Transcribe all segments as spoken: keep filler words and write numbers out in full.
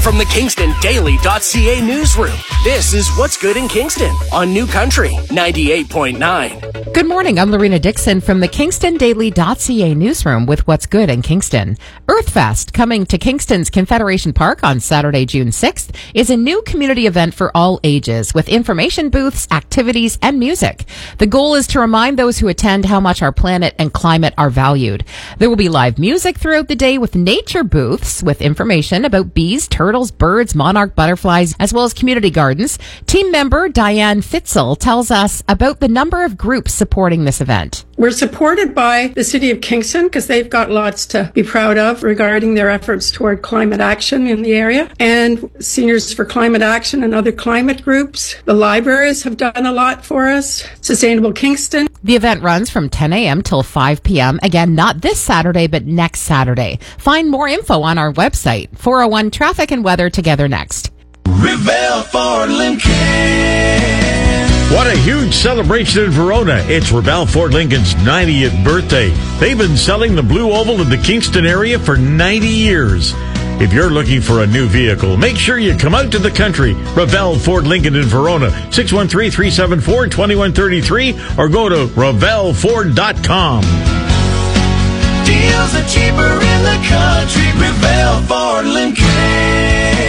From the Kingston Daily dot C A newsroom, this is What's Good in Kingston on New Country ninety-eight point nine. Good morning, I'm Lorena Dixon from the Kingston Daily dot C A newsroom with What's Good in Kingston. Earthfest, coming to Kingston's Confederation Park on Saturday, June sixth, is a new community event for all ages with information booths, activities, and music. The goal is to remind those who attend how much our planet and climate are valued. There will be live music throughout the day with nature booths with information about bees, turtles, birds, monarch butterflies, as well as community gardens. Team member Diane Fitzel tells us about the number of groups supporting this event. We're supported by the City of Kingston because they've got lots to be proud of regarding their efforts toward climate action in the area, and Seniors for Climate Action and other climate groups. The libraries have done a lot for us. Sustainable Kingston. The event runs from ten a.m. till five p.m. Again, not this Saturday, but next Saturday. Find more info on our website. four oh one Traffic and Weather together next. Revell Ford Lincoln. What a huge celebration in Verona. It's Revell Ford Lincoln's ninetieth birthday. They've been selling the Blue Oval in the Kingston area for ninety years. If you're looking for a new vehicle, make sure you come out to the country. Revell Ford Lincoln in Verona, six one three, three seven four, two one three three, or go to revell ford dot com. Deals are cheaper in the country. Revell Ford Lincoln.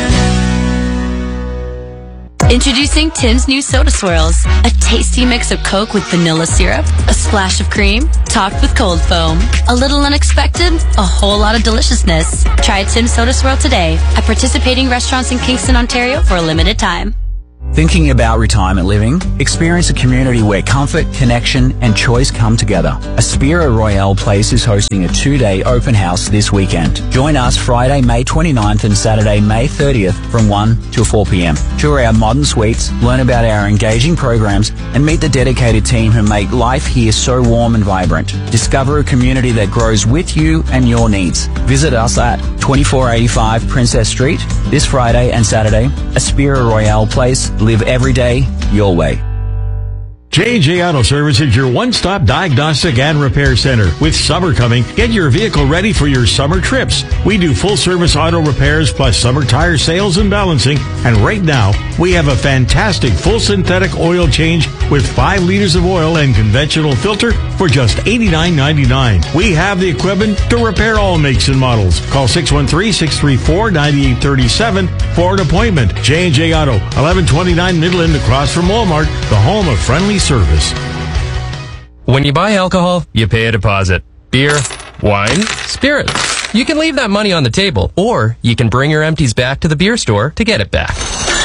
Introducing Tim's new Soda Swirls, a tasty mix of Coke with vanilla syrup, a splash of cream, topped with cold foam. A little unexpected, a whole lot of deliciousness. Try Tim's Soda Swirl today at participating restaurants in Kingston, Ontario for a limited time. Thinking about retirement living? Experience a community where comfort, connection, and choice come together. Aspira Royale Place is hosting a two-day open house this weekend. Join us Friday, May twenty-ninth and Saturday, May thirtieth from one till four p.m. Tour our modern suites, learn about our engaging programs, and meet the dedicated team who make life here so warm and vibrant. Discover a community that grows with you and your needs. Visit us at twenty-four eighty-five Princess Street this Friday and Saturday. Aspira Royale Place. Live every day your way. J and J Auto Service is your one-stop diagnostic and repair center. With summer coming, get your vehicle ready for your summer trips. We do full-service auto repairs plus summer tire sales and balancing. And right now, we have a fantastic full synthetic oil change with five liters of oil and conventional filter for just eighty-nine ninety-nine. We have the equipment to repair all makes and models. Call six one three, six three four, nine eight three seven for an appointment. J and J Auto, eleven twenty-nine Midland, across from Walmart, the home of friendly service. When you buy alcohol, you pay a deposit. Beer, wine, spirits. You can leave that money on the table, or you can bring your empties back to the beer store to get it back.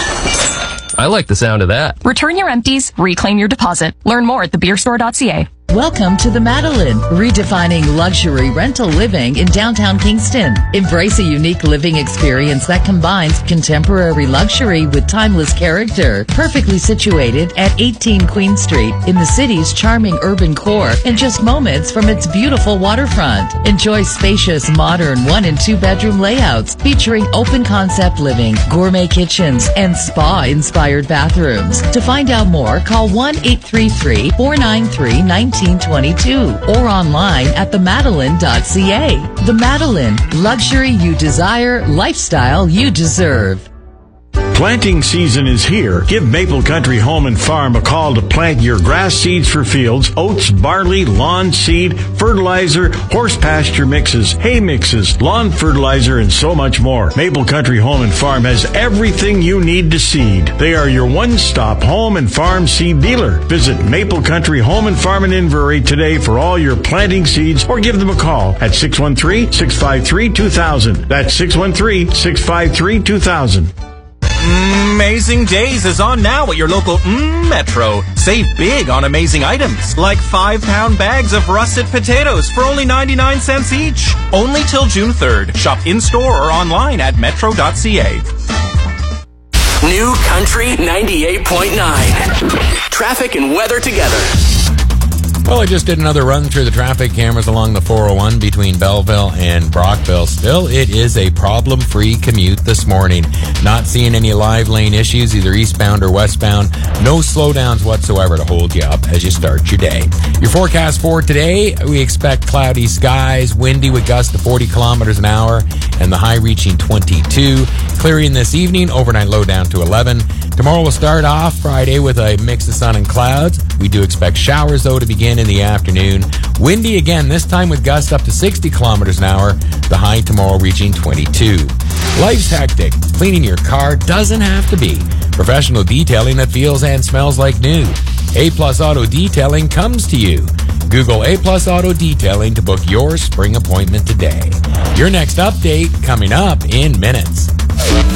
I like the sound of that. Return your empties, reclaim your deposit. Learn more at the beer store dot c a. Welcome to the Madeline, redefining luxury rental living in downtown Kingston. Embrace a unique living experience that combines contemporary luxury with timeless character. Perfectly situated at eighteen Queen Street in the city's charming urban core and just moments from its beautiful waterfront. Enjoy spacious, modern one and two bedroom layouts featuring open concept living, gourmet kitchens, and spa-inspired bathrooms. To find out more, call one eight three three, four nine three, one nine twenty-two or online at the madeline dot c a. The Madeline, luxury you desire, lifestyle you deserve. Planting season is here. Give Maple Country Home and Farm a call to plant your grass seeds for fields, oats, barley, lawn seed, fertilizer, horse pasture mixes, hay mixes, lawn fertilizer, and so much more. Maple Country Home and Farm has everything you need to seed. They are your one-stop home and farm seed dealer. Visit Maple Country Home and Farm in Inverary today for all your planting seeds, or give them a call at six one three, six five three, two thousand. That's six one three, six five three, two thousand. Amazing Days is on now at your local mm, Metro. Save big on amazing items, like five-pound bags of russet potatoes for only ninety-nine cents each. Only till June third. Shop in-store or online at metro dot c a. New Country ninety-eight point nine. Traffic and weather together. Well, I just did another run through the traffic cameras along the four oh one between Belleville and Brockville. Still, it is a problem-free commute this morning. Not seeing any live lane issues, either eastbound or westbound. No slowdowns whatsoever to hold you up as you start your day. Your forecast for today, we expect cloudy skies, windy with gusts to forty kilometers an hour, and the high reaching twenty-two. Clearing this evening, overnight low down to eleven. Tomorrow will start off Friday with a mix of sun and clouds. We do expect showers, though, to begin in the afternoon. Windy again, this time with gusts up to sixty kilometers an hour. The high tomorrow reaching twenty-two. Life's hectic. Cleaning your car doesn't have to be. Professional detailing that feels and smells like new. A-Plus Auto Detailing comes to you. Google A-Plus Auto Detailing to book your spring appointment today. Your next update coming up in minutes.